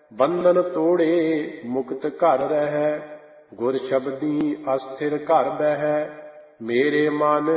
ਬੰਧਨ ਤੋੜੇ ਮੁਕਤ ਘਰ ਰਹਿ, ਗੁਰ ਸ਼ਬਦੀ ਅਸਥਿਰ ਘਰ ਬਹਿ। ਮੇਰੇ ਮਨ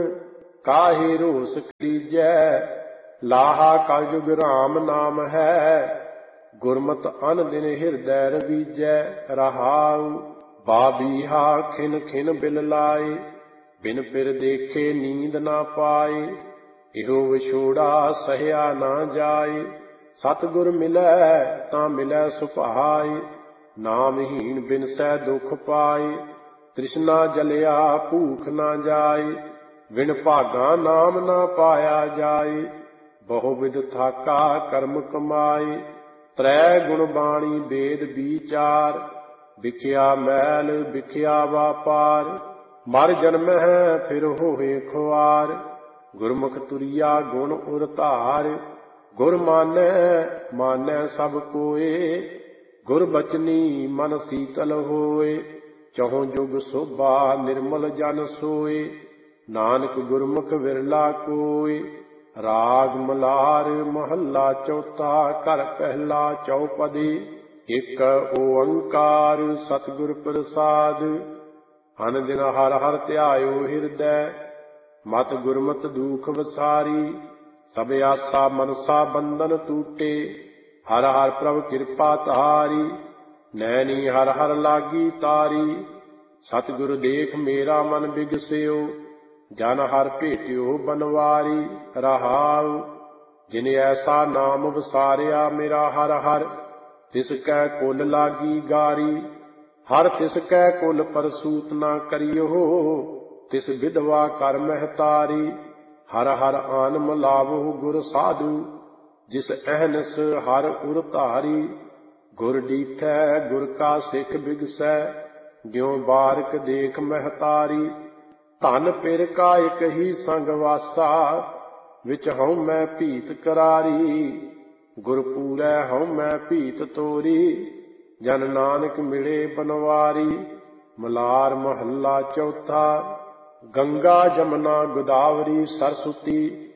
ਕਾਹੇ ਰੋਸ ਕਰੀਜੈ, ਲਾਹਾ ਕਲਯੁਗ ਰਾਮ ਨਾਮ ਹੈ। ਗੁਰਮਤਿ ਅਨ ਦਿਨ ਹਿਰਦੈ ਰਵੀਜੈ, ਰਹਾਉ ਬਾਬੀਹਾ ਖਿਨ ਖਿਨ ਬਿਲ ਲਾਏ। ਬਿਨ ਪਿਰ ਦੇਖੇ ਨੀਂਦ ਨਾ ਪਾਏ, ਇਹੋ ਵਿਛੋੜਾ ਸਹਿਆ ਨਾ ਜਾਏ। ਸਤਿਗੁਰ ਮਿਲੈ ਤਾਂ ਮਿਲੈ ਸੁਭਾਏ, ਨਾਮਹੀਣ ਬਿਨਸੈ ਦੁਖ ਪਾਏ। ਤ੍ਰਿਸ਼ਨਾ ਜਲਿਆ ਭੂਖ ਨਾ ਜਾਏ, ਵਿਣ ਭਾਗਾ ਨਾਮ ਨਾ ਪਾਇਆ ਜਾਏ। ਬਹੁ ਵਿਧ ਥਾਕਾ ਕਰਮ ਕਮਾਏ, ਤ੍ਰੈ ਗੁਣ ਬਾਣੀ ਵੇਦ ਵਿਚਾਰ। ਵਿਖਿਆ ਮੈਲ ਵਿਖਿਆ ਵਾਪਾਰ, ਮਰ ਜਨਮਹਿ ਫਿਰ ਹੋਏ ਖੁਆਰ। ਗੁਰਮੁਖ ਤੁਰਿਆ ਗੁਣ ਉਰ ਧਾਰ, ਗੁਰ ਮਾਨੈ ਮਾਨੈ ਸਭ ਕੋਏ। ਗੁਰ ਬਚਨੀ ਮਨ ਸੀਤਲ ਹੋਏ, ਚਹੁ ਜੁਗ ਸੋਭਾ ਨਿਰਮਲ ਜਨ ਸੋਏ। ਨਾਨਕ ਗੁਰਮੁਖ ਵਿਰਲਾ ਕੋਇ, ਰਾਗ ਮਲਾਰ ਮਹੱਲਾ ਚੌਥਾ। ਘਰ ਪਹਿਲਾ ਚੌਪਦੀ, ਇਕ ਓੰਕਾਰ ਸਤਿਗੁਰ ਪ੍ਰਸਾਦ। ਅਨ ਦਿਨ ਹਰਿ ਹਰਿ ਧਿਆਇਓ ਹਿਰਦੈ, ਮਤ ਗੁਰਮਤਿ ਦੂਖ ਵਸਾਰੀ। ਸਭ ਆਸਾ ਮਨਸਾ ਬੰਧਨ ਟੂਟੇ, ਹਰਿ ਹਰਿ ਪ੍ਰਭ ਕਿਰਪਾ ਧਾਰੀ। ਨੈਣੀ ਹਰਿ ਹਰਿ ਲਾਗੀ ਤਾਰੀ, ਸਤਿਗੁਰ ਦੇਖ ਮੇਰਾ ਮਨ ਬਿਗਸਿਓ। ਜਨ ਹਰਿ ਭੇਟਿਓ ਬਨਵਾਰੀ, ਰਹਾਉ ਜਿਨ ਐਸਾ ਨਾਮ ਵਸਾਰਿਆ ਮੇਰਾ ਹਰਿ ਹਰਿ। ਤਿਸ ਕੈ ਕੁਲ ਲਾਗੀ ਗਾਰੀ, ਹਰਿ ਤਿਸ ਕੈ ਕੁਲ ਪਰਸੂਤ ਨਾ ਕਰਿਓ। ਤਿਸ ਵਿਧਵਾ ਕਰ ਮਹਿਤਾਰੀ, ਹਰਿ ਹਰਿ ਆਨ ਮਿਲਾਵੋ ਗੁਰ ਸਾਧੂ। ਜਿਸ ਅਹਨਿਸ ਹਰਿ ਉਰ ਧਾਰੀ, ਗੁਰ ਡੀਠੈ ਗੁਰ ਕਾ ਸਿੱਖ ਬਿਗਸੈ। ਜਿਉ ਬਾਰਕ ਦੇਖ ਮਹਿਤਾਰੀ, ਧਨ ਪਿਰ ਕਾ ਇਕ ਹੀ ਸੰਗ ਵਾਸਾ। ਵਿਚ ਹਉ ਮੈਂ ਭੀਤ ਕਰਾਰੀ, ਗੁਰ ਪੂਰੈ ਹਉ ਮੈਂ ਭੀਤ ਤੋਰੀ। ਜਨ ਨਾਨਕ ਮਿਲੇ ਬਨਵਾਰੀ। ਮਲਾਰ ਮਹੱਲਾ ਚੌਥਾ। ਗੰਗਾ ਜਮਨਾ ਗੋਦਾਵਰੀ ਸਰਸੁਤੀ,